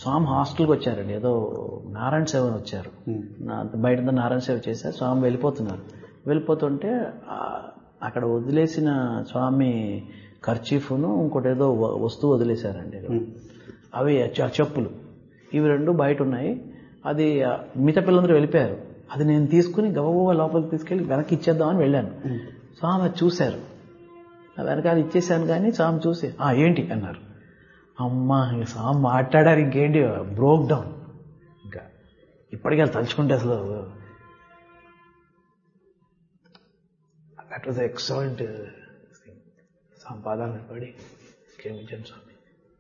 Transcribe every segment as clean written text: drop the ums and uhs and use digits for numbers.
స్వామి హాస్టల్కి వచ్చారండి. ఏదో నారాయణ సేవని వచ్చారు. బయట నారాయణ సేవ చేశారు. స్వామి వెళ్ళిపోతుంటే అక్కడ వదిలేసిన స్వామి కర్చీఫ్ను ఇంకోటి ఏదో వస్తువు వదిలేశారండి. అవి చెప్పులు, ఇవి 2 బయట ఉన్నాయి. అది మిగతా పిల్లలందరూ వెళ్ళిపోయారు. అది నేను తీసుకుని గబగబా లోపలికి తీసుకెళ్ళి వెనక్కి ఇచ్చేద్దామని వెళ్ళాను. స్వామి అది చూశారు. వెనకాల ఇచ్చేసాను. కానీ స్వామి చూసి ఏంటి అన్నారు. అమ్మా ఇంక స్వామి మాట్లాడారు. ఇంకేంటి, బ్రోక్ డౌన్. ఇంకా ఇప్పటికీ అది తలుచుకుంటే అసలు దట్ వాజ్ ఎక్సలెంట్ థింగ్. స్వామి పాదాలను పడి క్షమించండి స్వామి.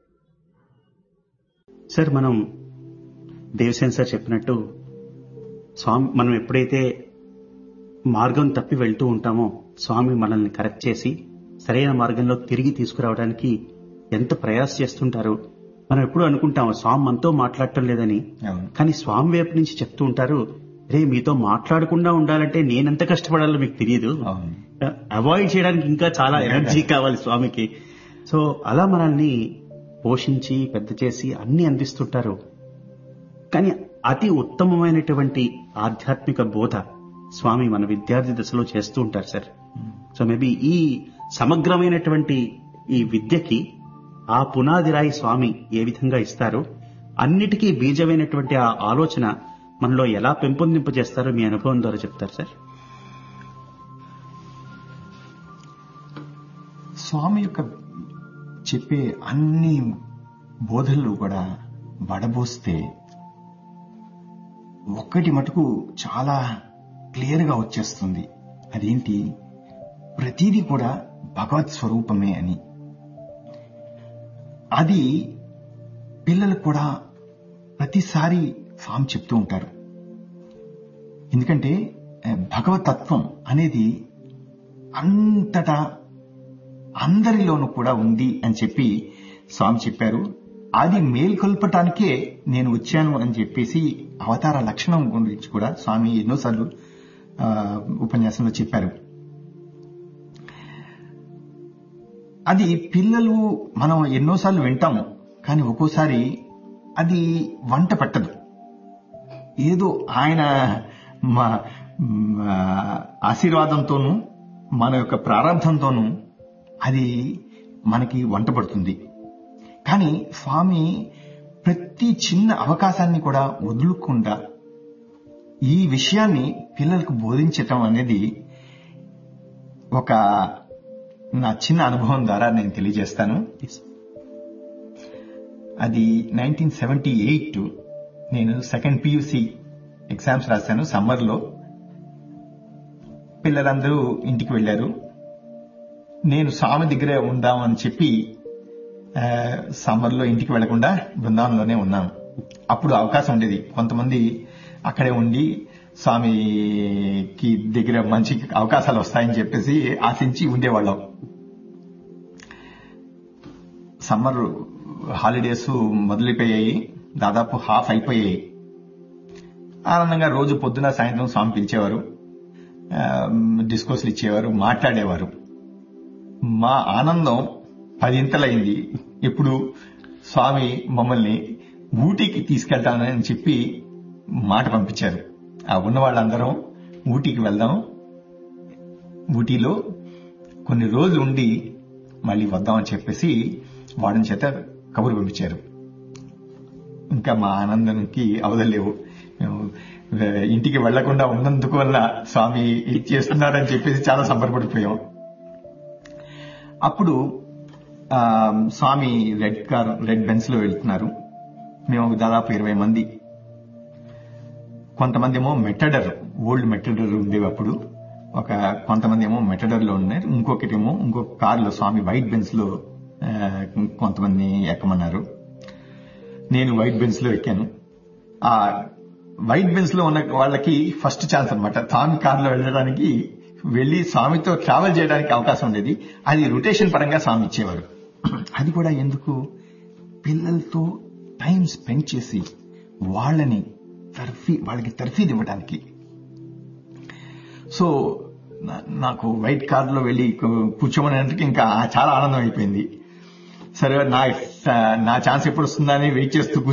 సార్, మనం దేవసేన సార్ చెప్పినట్టు స్వామి మనం ఎప్పుడైతే మార్గం తప్పి వెళ్తూ ఉంటామో స్వామి మనల్ని కరెక్ట్ చేసి సరైన మార్గంలో తిరిగి తీసుకురావడానికి ఎంత ప్రయాస చేస్తుంటారు. మనం ఎప్పుడు అనుకుంటాం స్వామి మనతో మాట్లాడటం లేదని, కానీ స్వామి వైపు నుంచి చెప్తూ ఉంటారు, రే మీతో మాట్లాడకుండా ఉండాలంటే నేనెంత కష్టపడాలో మీకు తెలియదు, అవాయిడ్ చేయడానికి ఇంకా చాలా ఎనర్జీ కావాలి స్వామికి. సో అలా మనల్ని పోషించి పెద్ద చేసి అన్ని అందిస్తుంటారు. కానీ అతి ఉత్తమమైనటువంటి ఆధ్యాత్మిక బోధ స్వామి మన విద్యార్థి దశలో చేస్తూ ఉంటారు సార్. సో మేబీ ఈ సమగ్రమైనటువంటి ఈ విద్యకి ఆ పునాది రాయి స్వామి ఏ విధంగా ఇస్తారో, అన్నిటికీ బీజమైనటువంటి ఆ ఆలోచన మనలో ఎలా పెంపొందింపజేస్తారో మీ అనుభవం ద్వారా చెప్తారు సార్. స్వామి యొక్క చెప్పే అన్ని బోధనలు కూడా వడబోస్తే ఒక్కటి మటుకు చాలా క్లియర్గా వచ్చేస్తుంది. అదేంటి, ప్రతిదీ కూడా భగవత్ స్వరూపమే అని. అది పిల్లలకు కూడా ప్రతిసారి స్వామి చెప్తూ ఉంటారు. ఎందుకంటే భగవతత్వం అనేది అంతటా అందరిలోనూ కూడా ఉంది అని చెప్పి స్వామి చెప్పారు. అది మేల్కొల్పటానికే నేను వచ్చాను అని చెప్పేసి అవతార లక్షణం గురించి కూడా స్వామి ఎన్నోసార్లు ఉపన్యాసంలో చెప్పారు. అది పిల్లలు మనం ఎన్నోసార్లు వింటాము, కానీ ఒక్కోసారి అది వంట పట్టదు. ఏదో ఆయన ఆశీర్వాదంతోనూ మన యొక్క ప్రారంభంతోనూ అది మనకి వంట పడుతుంది. కానీ స్వామి ప్రతి చిన్న అవకాశాన్ని కూడా వదులుకుండా ఈ విషయాన్ని పిల్లలకు బోధించటం అనేది ఒక నా చిన్న అనుభవం ద్వారా నేను తెలియజేస్తాను. అది 1978 నేను 2nd PUC ఎగ్జామ్స్ రాశాను. సమ్మర్లో పిల్లలందరూ ఇంటికి వెళ్లారు. నేను స్వామి దగ్గరే ఉందామని చెప్పి సమ్మర్లో ఇంటికి వెళ్లకుండా బృందావనంలోనే ఉన్నాను. అప్పుడు అవకాశం ఉండేది. కొంతమంది అక్కడే ఉండి స్వామికి దగ్గర మంచి అవకాశాలు వస్తాయని చెప్పేసి ఆశించి ఉండేవాళ్ళం. సమ్మర్ హాలిడేస్ మొదలైపోయాయి, దాదాపు హాఫ్ అయిపోయాయి. ఆనందంగా రోజు పొద్దున సాయంత్రం స్వామి పిలిచేవారు, డిస్కోర్సులు ఇచ్చేవారు, మాట్లాడేవారు. మా ఆనందం 10 ఇంతలైంది. ఇప్పుడు స్వామి మమ్మల్ని ఊటీకి తీసుకెళ్తానని చెప్పి మాట పంపించారు. ఆ ఉన్న వాళ్ళందరం ఊటీకి వెళ్దాం, ఊటీలో కొన్ని రోజులు ఉండి మళ్ళీ వద్దామని చెప్పేసి వాడిని చేత కబురు పంపించారు. ఇంకా మా ఆనందానికి అవదలేవు. ఇంటికి వెళ్లకుండా ఉన్నందుకు వల్ల స్వామి ఇది చేస్తున్నారని చెప్పేసి చాలా సంబరపడిపోయాం. అప్పుడు స్వామి రెడ్ బెన్స్ లో వెళ్తున్నారు. మేము దాదాపు 20 మంది. కొంతమంది ఏమో మెటడర్, ఓల్డ్ మెటడర్ ఉండేవి అప్పుడు. కొంతమంది ఏమో మెటడర్ లో ఉన్నారు. ఇంకొక కారులో స్వామి వైట్ బెన్స్ లో కొంతమంది ఎక్కమన్నారు. నేను వైట్ బెన్స్ లో ఎక్కాను. ఆ వైట్ బెన్స్ లో ఉన్న వాళ్ళకి ఫస్ట్ ఛాన్స్ అనమాట. స్వామి కారులో వెళ్ళడానికి, వెళ్లి స్వామితో ట్రావెల్ చేయడానికి అవకాశం ఉండేది. అది రొటేషన్ పరంగా స్వామి ఇచ్చేవారు. అది కూడా ఎందుకు, పిల్లలతో టైం స్పెండ్ చేసి వాళ్ళకి తర్ఫీదు ఇవ్వడానికి. సో నాకు వైట్ కారులో వెళ్లి కూర్చోమనేందుకు ఇంకా చాలా ఆనందం అయిపోయింది. సరే నా ఛాన్స్ ఎప్పుడు వస్తుందని వెయిట్ చేస్తూ